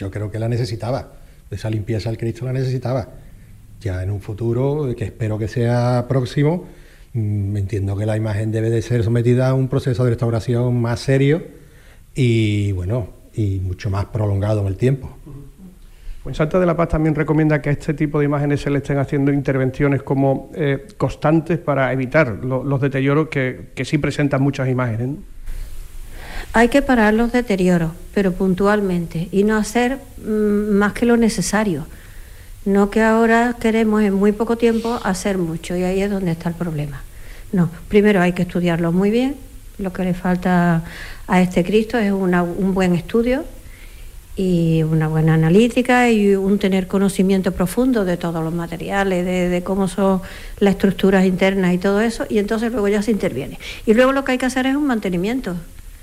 yo creo que la necesitaba, esa limpieza el Cristo la necesitaba. Ya en un futuro, que espero que sea próximo, entiendo que la imagen debe de ser sometida a un proceso de restauración más serio y bueno, y mucho más prolongado en el tiempo. Pues Santa de la Paz también recomienda que a este tipo de imágenes se le estén haciendo intervenciones como constantes para evitar los deterioros que sí presentan muchas imágenes, ¿no? Hay que parar los deterioros, pero puntualmente, y no hacer más que lo necesario. No que ahora queremos en muy poco tiempo hacer mucho, y ahí es donde está el problema. No, primero hay que estudiarlo muy bien. Lo que le falta a este Cristo es un buen estudio y una buena analítica y un tener conocimiento profundo de todos los materiales, de cómo son las estructuras internas y todo eso, y entonces luego ya se interviene. Y luego lo que hay que hacer es un mantenimiento,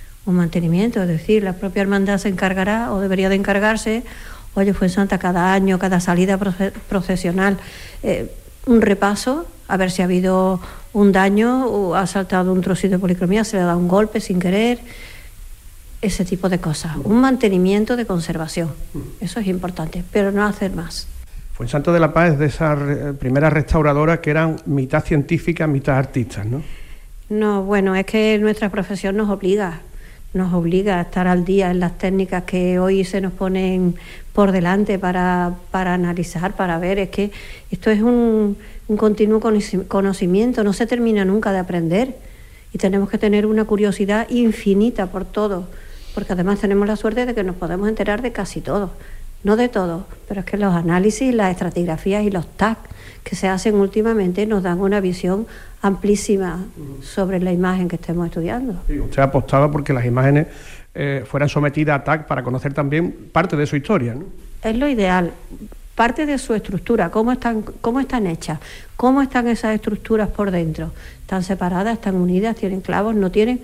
es decir, la propia hermandad se encargará o debería de encargarse. Oye, Fuensanta, cada año, cada salida procesional, un repaso, a ver si ha habido un daño o ha saltado un trocito de policromía, se le ha dado un golpe sin querer, ese tipo de cosas. Un mantenimiento de conservación, eso es importante, pero no hacer más. Fuensanta de la Paz es de esas primeras restauradoras que eran mitad científicas, mitad artistas, ¿no? No, bueno, es que nuestra profesión nos obliga a estar al día en las técnicas que hoy se nos ponen por delante para analizar, para ver. Es que esto es un continuo conocimiento, no se termina nunca de aprender y tenemos que tener una curiosidad infinita por todo, porque además tenemos la suerte de que nos podemos enterar de casi todo, no de todo, pero es que los análisis, las estratigrafías y los TAC que se hacen últimamente nos dan una visión amplísima sobre la imagen que estemos estudiando. Sí, usted apostaba porque las imágenes fueran sometidas a TAC para conocer también parte de su historia, ¿no? Es lo ideal, parte de su estructura, cómo están hechas, cómo están esas estructuras por dentro. ¿Están separadas, están unidas, tienen clavos, no tienen?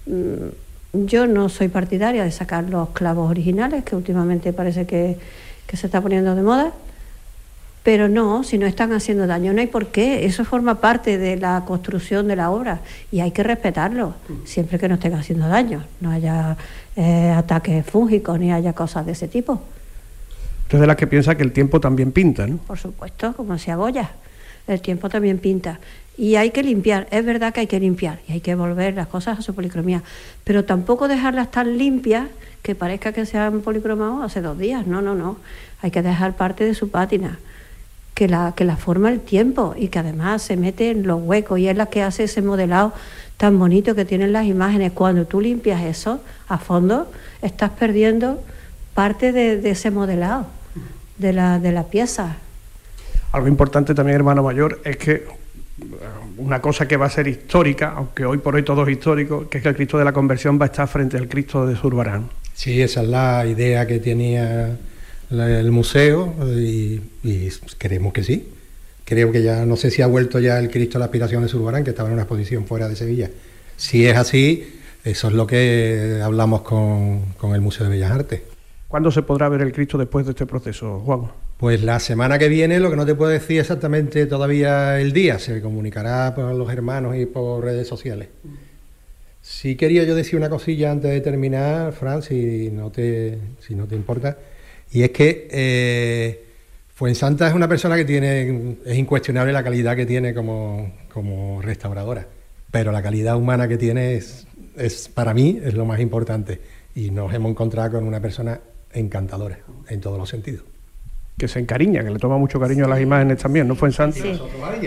Yo no soy partidaria de sacar los clavos originales, que últimamente parece que se está poniendo de moda, pero no, si no están haciendo daño, no hay por qué. Eso forma parte de la construcción de la obra y hay que respetarlo, siempre que no estén haciendo daño, no haya ataques fúngicos ni haya cosas de ese tipo. Usted es de las que piensa que el tiempo también pinta, ¿no? Por supuesto, como decía Goya, el tiempo también pinta. Y hay que limpiar, es verdad que hay que limpiar y hay que volver las cosas a su policromía, pero tampoco dejarlas tan limpias que parezca que se han policromado hace 2 días. No, hay que dejar parte de su pátina, que la forma el tiempo y que además se mete en los huecos y es la que hace ese modelado tan bonito que tienen las imágenes. Cuando tú limpias eso a fondo, estás perdiendo parte de ese modelado de la pieza. Algo importante también, hermano mayor, es que una cosa que va a ser histórica, aunque hoy por hoy todo es histórico, que es que el Cristo de la Conversión va a estar frente al Cristo de Zurbarán. Sí, esa es la idea que tenía el museo y creemos que sí. Creo que ya, no sé si ha vuelto ya el Cristo de la Aspiración de Zurbarán, que estaba en una exposición fuera de Sevilla. Si es así, eso es lo que hablamos con el Museo de Bellas Artes. ¿Cuándo se podrá ver el Cristo después de este proceso, Juan? Pues la semana que viene, lo que no te puedo decir exactamente todavía el día, se comunicará por los hermanos y por redes sociales. Sí quería yo decir una cosilla antes de terminar, Fran, si no te importa, y es que Fuensanta es una persona que es incuestionable la calidad que tiene como restauradora, pero la calidad humana que tiene es para mí es lo más importante, y nos hemos encontrado con una persona encantadora en todos los sentidos. Que se encariña, que le toma mucho cariño a las imágenes también, ¿no, Fuensanta? Sí.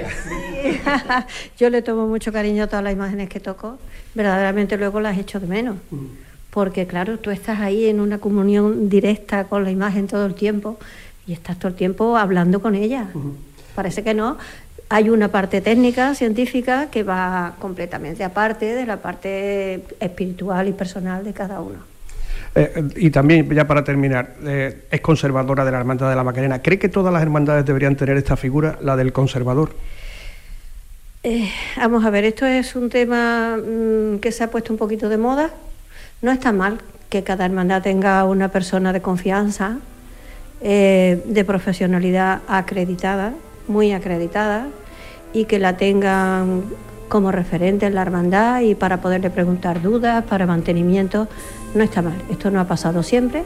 Yo le tomo mucho cariño a todas las imágenes que toco, verdaderamente luego las echo de menos, porque claro, tú estás ahí en una comunión directa con la imagen todo el tiempo y estás todo el tiempo hablando con ella. Parece que no. Hay una parte técnica, científica, que va completamente aparte de la parte espiritual y personal de cada uno. Y también, ya para terminar, es conservadora de la Hermandad de la Macarena. ¿Cree que todas las hermandades deberían tener esta figura, la del conservador? Vamos a ver, esto es un tema que se ha puesto un poquito de moda. No está mal que cada hermandad tenga una persona de confianza, de profesionalidad acreditada, muy acreditada, y que la tengan como referente en la hermandad y para poderle preguntar dudas, para mantenimiento. No está mal, esto no ha pasado siempre